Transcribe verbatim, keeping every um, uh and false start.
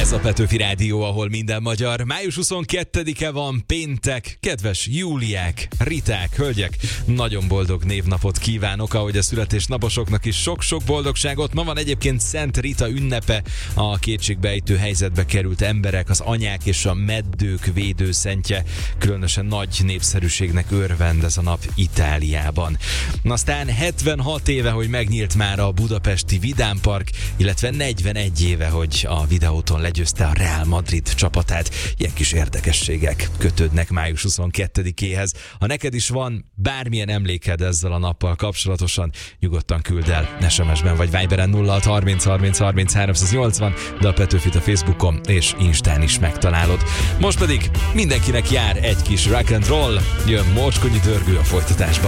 Ez a Petőfi Rádió, ahol minden magyar. május huszonkettedike van, péntek. Kedves Júliák, Riták, hölgyek, nagyon boldog névnapot kívánok, ahogy a születésnaposoknak is sok-sok boldogságot. Ma van egyébként Szent Rita ünnepe, a kétségbejtő helyzetbe került emberek, az anyák és a meddők védőszentje. Különösen nagy népszerűségnek örvend ez a nap Itáliában. Aztán hetvenhat éve, hogy megnyílt már a budapesti Vidám Park, illetve negyvenegy éve, hogy a videóton legyőzte a Real Madrid csapatát. Ilyen kis érdekességek kötődnek május huszonkettedikéhez. Ha neked is van bármilyen emléked ezzel a nappal kapcsolatosan, nyugodtan küld el es em es-ben vagy Viberen nulla harminc harminc harminc háromszáznyolcvan, de a Petőfit a Facebookon és Instán is megtalálod. Most pedig mindenkinek jár egy kis rock and roll, jön Morcskonyi Dörgő a folytatásban.